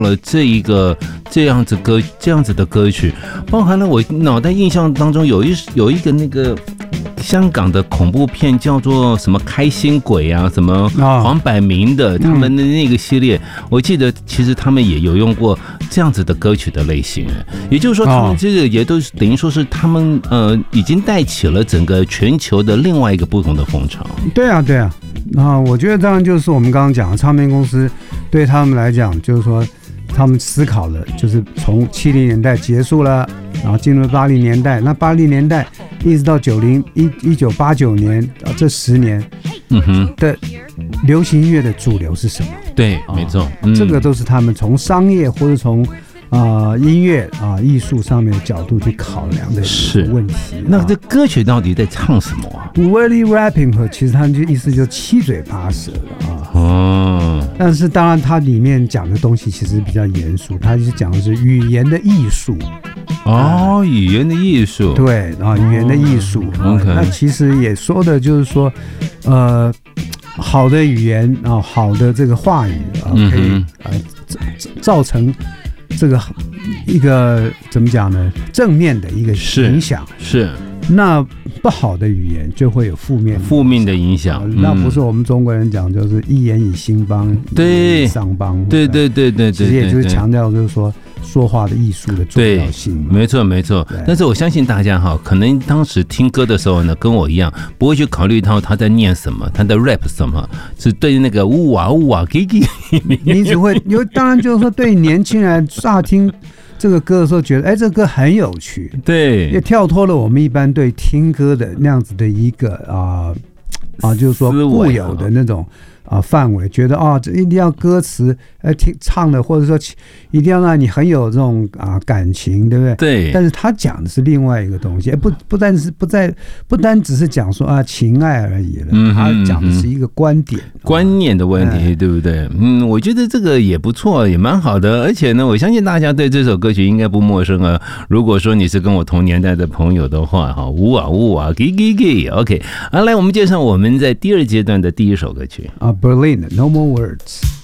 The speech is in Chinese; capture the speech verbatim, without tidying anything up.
了这一个这样子歌这样子的歌曲，包含了我脑袋印象当中有一有一个那个香港的恐怖片叫做什么开心鬼啊，什么黄百鸣的他们的那个系列，我记得其实他们也有用过这样子的歌曲的类型，也就是说他们这个也都是等于说是他们呃已经带起了整个全球的另外一个不同的风潮。 对啊对啊，啊，我觉得当然就是我们刚刚讲的唱片公司对他们来讲，就是说他们思考了，就是从七零年代结束了，然后进入八零年代，那八零年代一直到九零一一九八九年啊，这十年，嗯哼的流行音乐的主流是什么？ 对，没错， 嗯、这个都是他们从商业或者从啊、呃、音乐啊艺术上面的角度去考量的问题。 那这歌曲到底在唱什么啊 ？Wordy rapping 其实它就意思就七嘴八舌的啊。哦。但是当然，它里面讲的东西其实比较严肃，它就是讲的是语言的艺术。 哦，语言的艺术。 对啊，语言的艺术。 哦、 啊，那其实也说的就是说，呃。好的语言啊，好的这个话语啊，可以呃造成这个一个怎么讲呢？正面的一个影响是。是那不好的语言就会有负面负面的影响、嗯， 那不是我们中国人讲，就是一言以兴邦， 对， 一伤邦， 对对对对对， 其实也就是强调就是说说话的艺术的重要性。 没错没错。但是我相信大家哈，可能当时听歌的时候呢，跟我一样，不会去考虑到他在念什么，他在 rap 什么，是对那个呜哇呜哇 Gigi， 你只会有，当然就是说对年轻人乍听这个歌的时候觉得，哎，这个歌很有趣， 对， 也跳脱了我们一般对听歌的那样子的一个啊啊、呃，就是说固有的那种啊、呃、范围，觉得啊、哦，这一定要歌词呃听唱的，或者说一定要让你很有这种啊、呃、感情，对不对？ 对。 但是他讲的是另外一个东西，不不单是不在不单只是讲说啊情爱而已了，嗯、他讲的是一个观点、 嗯、观念的问题、嗯，对不对？嗯，我觉得这个也不错，也蛮好的。而且呢，我相信大家对这首歌曲应该不陌生啊。如果说你是跟我同年代的朋友的话，哈，呜啊呜啊，给给给 ，OK。好，来，我们介绍我们在第二阶段的第一首歌曲啊 ，Berlin，No More Words。